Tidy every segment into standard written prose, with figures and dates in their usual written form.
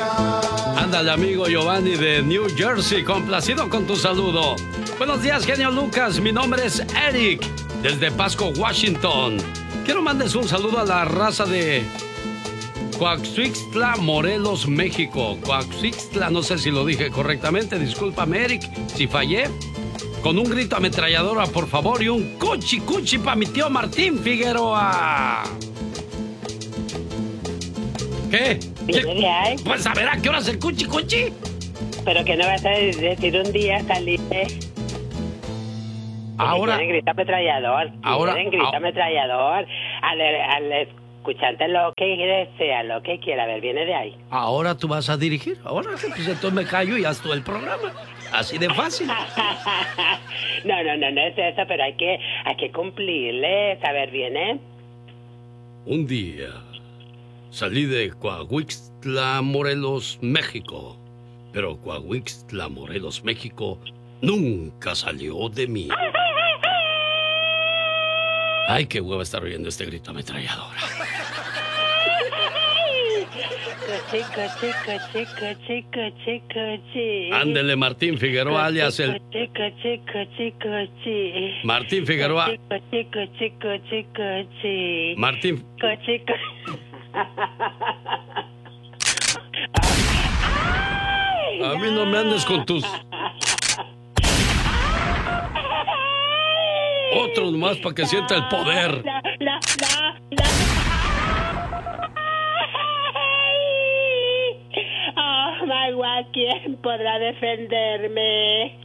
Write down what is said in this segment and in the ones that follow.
Ándale, amigo Giovanni de New Jersey, complacido con tu saludo. Buenos días, genio Lucas. Mi nombre es Eric, desde Pasco, Washington. Quiero mandes un saludo a la raza de Coaxixtla, Morelos, México. Coaxixtla, no sé si lo dije correctamente. Discúlpame, Eric, si fallé. Con un grito ametralladora, por favor, y un cuchi cuchi para mi tío Martín Figueroa. ¿Qué? Pues a ver, ¿a qué hora es el cuchi cuchi? Pero que no vas a decir un día salir. Ahora. Grito ametrallador. Ahora. Grito ametrallador. Al escuchante lo que desea, lo que quiera. A ver, viene de ahí. Ahora tú vas a dirigir. Ahora pues entonces me callo y haz tú el programa. Así de fácil. No es eso, pero hay que cumplirle. A ver, viene. Un día salí de Coahuixtla, Morelos, México. Pero Coahuixtla, Morelos, México nunca salió de mí. Ay, qué hueva estar oyendo este grito ametralladora. Ándele, Martín Figueroa, alias el... Martín Figueroa. Martín... A mí no me andes con tus... Otro más para que sienta el poder. Oh, Magua, ¿quién podrá defenderme?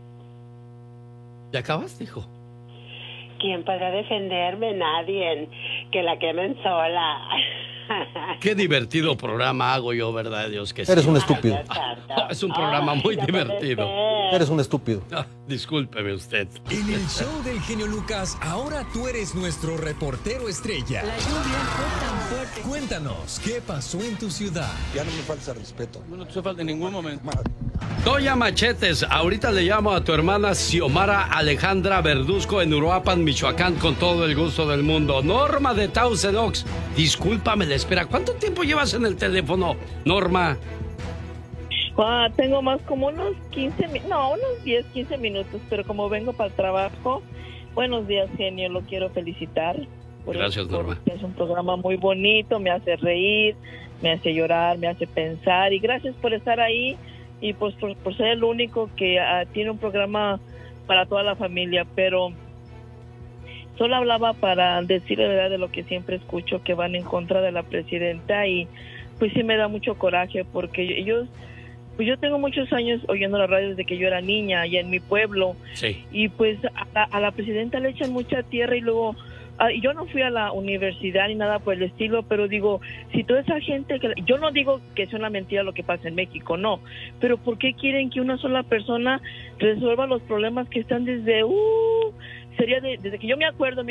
¿Ya acabas, hijo? ¿Quién podrá defenderme? Nadie. Que la quemen sola. Qué divertido programa hago yo, ¿verdad, Dios? Que Eres sí. un estúpido. Es un programa muy divertido. Eres un estúpido. Discúlpeme usted. En el show del genio Lucas, ahora tú eres nuestro reportero estrella. La lluvia fue tan fuerte. Cuéntanos, ¿qué pasó en tu ciudad? Ya no me falta respeto. No te falta en ningún momento. Toya Machetes, ahorita le llamo a tu hermana Xiomara Alejandra Verduzco en Uruapan, Michoacán, con todo el gusto del mundo. Norma de Thousand Oaks, discúlpame la espera. ¿Cuánto tiempo llevas en el teléfono, Norma? Tengo más como unos 10, 15 minutos, pero como vengo para el trabajo, buenos días, genio, lo quiero felicitar. Gracias, Norma. Es un programa muy bonito, me hace reír, me hace llorar, me hace pensar, y gracias por estar ahí y pues por ser el único que tiene un programa para toda la familia, pero solo hablaba para decir la verdad de lo que siempre escucho, que van en contra de la presidenta, y pues sí me da mucho coraje porque pues yo tengo muchos años oyendo la radio desde que yo era niña allá en mi pueblo. Sí. Y pues a la presidenta le echan mucha tierra y luego yo no fui a la universidad ni nada por el estilo, pero digo, si toda esa gente, yo no digo que sea una mentira lo que pasa en México, no, pero ¿por qué quieren que una sola persona resuelva los problemas que están desde desde que yo me acuerdo,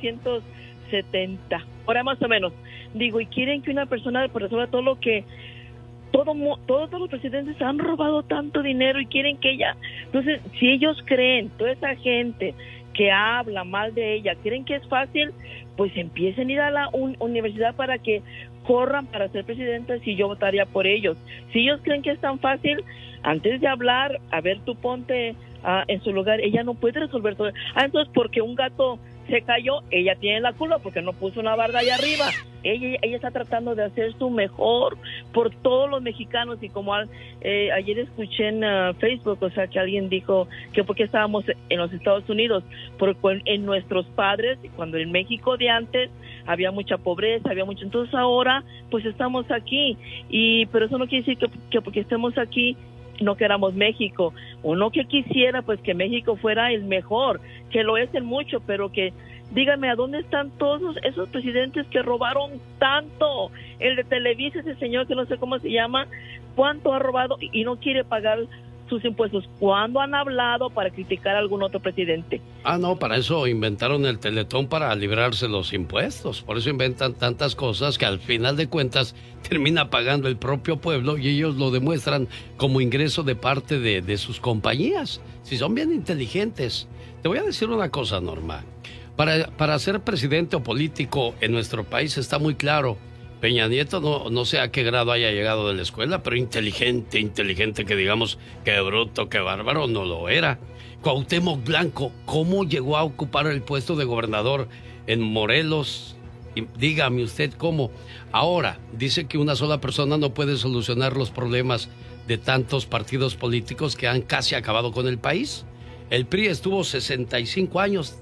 1970, ahora más o menos, digo, y quieren que una persona resuelva todo lo que todos los presidentes han robado tanto dinero y quieren que ella, entonces si ellos creen, toda esa gente que habla mal de ella, creen que es fácil, pues empiecen a ir a la universidad para que corran para ser presidentes y yo votaría por ellos. Si ellos creen que es tan fácil, antes de hablar, a ver, tú ponte en su lugar, ella no puede resolver todo. Entonces porque un gato se cayó, ella tiene la culpa porque no puso una barda allá arriba. Ella está tratando de hacer su mejor por todos los mexicanos, y como ayer escuché en Facebook, o sea, que alguien dijo que porque estábamos en los Estados Unidos, porque en nuestros padres, cuando en México de antes había mucha pobreza, entonces ahora pues estamos aquí, pero eso no quiere decir que porque estemos aquí no queramos México. Uno que quisiera pues que México fuera el mejor, que lo es en mucho, pero que dígame, ¿a dónde están todos esos presidentes que robaron tanto? El de Televisa, ese señor que no sé cómo se llama, ¿cuánto ha robado y no quiere pagar sus impuestos? ¿Cuándo han hablado para criticar a algún otro presidente? No, para eso inventaron el Teletón, para librarse los impuestos. Por eso inventan tantas cosas que al final de cuentas termina pagando el propio pueblo, y ellos lo demuestran como ingreso de parte de sus compañías. Si son bien inteligentes. Te voy a decir una cosa, Norma. Para ser presidente o político en nuestro país está muy claro Peña Nieto no sé a qué grado haya llegado de la escuela, pero inteligente, que digamos que bruto, que bárbaro, no lo era. Cuauhtémoc Blanco, ¿cómo llegó a ocupar el puesto de gobernador en Morelos? Y dígame usted cómo. Ahora, dice que una sola persona no puede solucionar los problemas de tantos partidos políticos que han casi acabado con el país. El PRI estuvo 65 años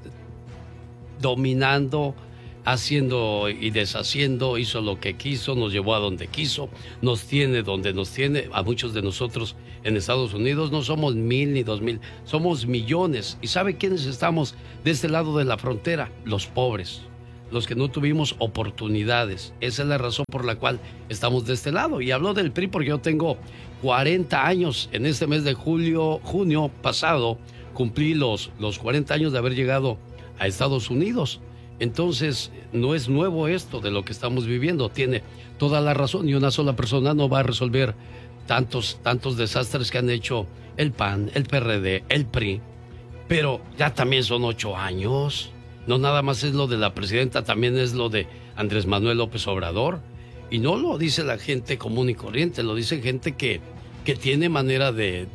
dominando, haciendo y deshaciendo, hizo lo que quiso, nos llevó a donde quiso, nos tiene donde nos tiene. A muchos de nosotros en Estados Unidos no somos 1,000 ni 2,000, somos millones. ¿Y sabe quiénes estamos de este lado de la frontera? Los pobres, los que no tuvimos oportunidades. Esa es la razón por la cual estamos de este lado. Y hablo del PRI porque yo tengo 40 años. En este mes de junio pasado, cumplí los 40 años de haber llegado a Estados Unidos. Entonces, no es nuevo esto de lo que estamos viviendo. Tiene toda la razón y una sola persona no va a resolver tantos desastres que han hecho el PAN, el PRD, el PRI. Pero ya también son 8 años. No nada más es lo de la presidenta, también es lo de Andrés Manuel López Obrador. Y no lo dice la gente común y corriente, lo dice gente que tiene manera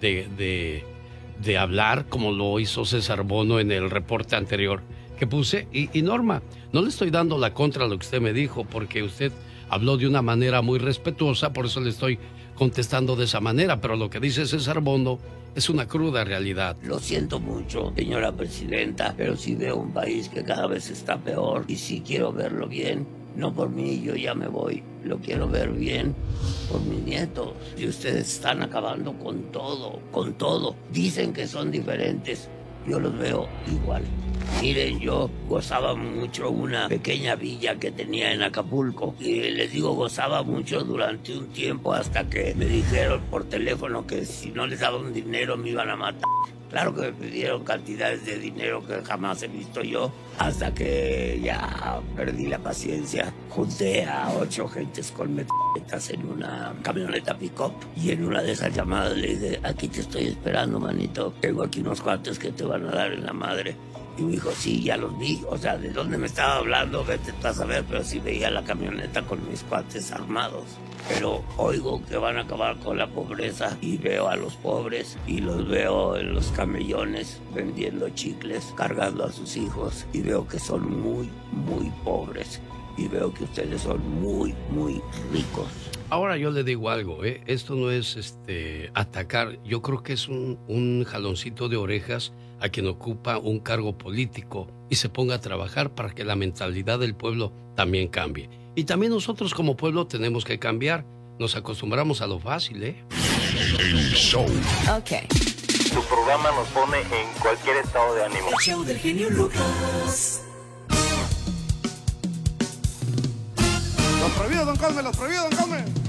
de hablar, como lo hizo César Bono en el reporte anterior que puse. Y Norma, no le estoy dando la contra a lo que usted me dijo, porque usted habló de una manera muy respetuosa, por eso le estoy contestando de esa manera, pero lo que dice César Bono es una cruda realidad. Lo siento mucho, señora presidenta, pero sí veo un país que cada vez está peor y sí quiero verlo bien. No por mí, yo ya me voy, lo quiero ver bien por mis nietos. Y ustedes están acabando con todo. Dicen que son diferentes, yo los veo igual. Miren, yo gozaba mucho una pequeña villa que tenía en Acapulco. Y les digo, gozaba mucho durante un tiempo hasta que me dijeron por teléfono que si no les daba un dinero me iban a matar. Claro que me pidieron cantidades de dinero que jamás he visto yo, hasta que ya perdí la paciencia. Junté a 8 gentes con metralletas en una camioneta pick-up y en una de esas llamadas le dije, aquí te estoy esperando, manito. Tengo aquí unos cuates que te van a dar en la madre. Y me dijo, sí, ya los vi. O sea, ¿de dónde me estaba hablando? Vete tú a saber, pero sí veía la camioneta con mis cuates armados. Pero oigo que van a acabar con la pobreza y veo a los pobres y los veo en los camellones vendiendo chicles, cargando a sus hijos y veo que son muy, muy pobres y veo que ustedes son muy, muy ricos. Ahora yo le digo algo, esto no es atacar, yo creo que es un jaloncito de orejas a quien ocupa un cargo político y se ponga a trabajar para que la mentalidad del pueblo también cambie. Y también nosotros como pueblo tenemos que cambiar. Nos acostumbramos a lo fácil, El show. Ok. Tu programa nos pone en cualquier estado de ánimo. El show del genio Lucas. Los prohibidos, don Cosme, los prohibidos, don Cosme.